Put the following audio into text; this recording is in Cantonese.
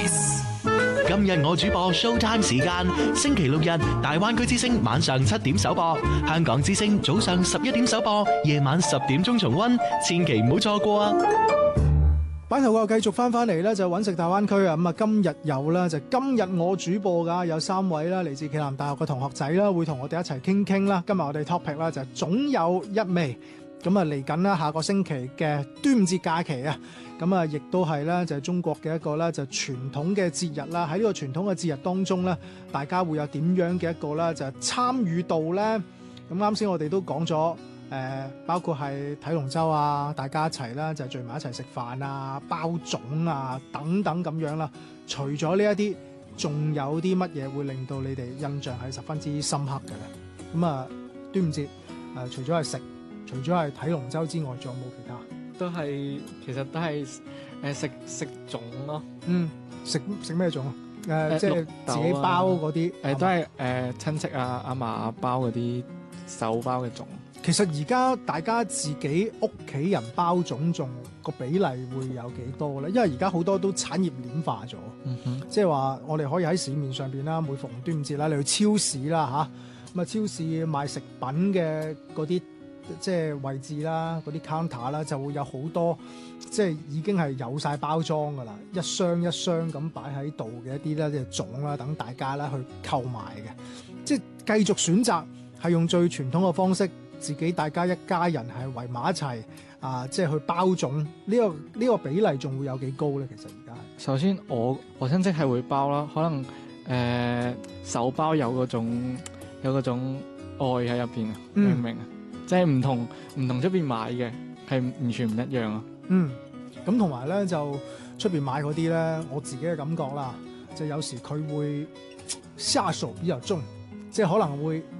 今日我主播 Showtime 時間，星期六日大灣區之聲晚上7點首播，香港之聲早上11點首播，夜晚10點鐘重溫，千祈唔好錯過啊！ 版頭我又繼續翻嚟咧，就揾食大灣區啊！咁啊，今日有啦，就今日我主播噶有3位啦，嚟自暨南大學嘅同學仔啦，會同我哋一齊傾傾啦。今日我哋 topic 啦就總有一味。咁啊，嚟緊啦，下個星期嘅端午節假期啊，咁啊，亦都係咧就係中國嘅一個咧就傳統嘅節日啦。喺呢個傳統嘅節日當中咧，大家會有點樣嘅一個咧就係參與度咧？咁啱先我哋都講咗。包括係睇龍舟啊，大家一齊啦，就聚埋一齊食飯啊、包粽啊等等咁樣啦。除咗呢一啲，仲有啲乜嘢會令到你哋印象係十分之深刻嘅咧？咁啊，端午節除咗係食，除咗係睇龍舟之外，仲有冇其他？ 其實都係食粽咯。 食咩粽啊？即係自己包嗰啲。 都係親戚啊、阿嫲包嗰啲手包嘅粽。 其實而家大家自己屋企人包粽仲個比例會有幾多咧？因為而家好多都產業鏈化咗，即係話我哋可以喺市面上邊啦，每逢端午節啦，你去超市啦嚇，咁啊超市賣食品嘅嗰啲即係位置啦，嗰啲 counter 啦，就會有好多即係已經係有晒包裝噶啦，一箱一箱咁擺喺度嘅一啲咧嘅粽啦，等大家咧去購買嘅，即係繼續選擇係用最傳統嘅方式。自己大家一家人係圍埋一齊即係去包粽，呢個比例仲會有幾高咧？其實而家首先我親戚係會包啦，可能手包有嗰種愛喺入邊啊，明唔明啊？即係唔同出邊買嘅係完全唔一樣啊。 咁同埋咧就出邊買嗰啲咧，我自己嘅感覺啦，就有時佢會下手比較重，即係可能會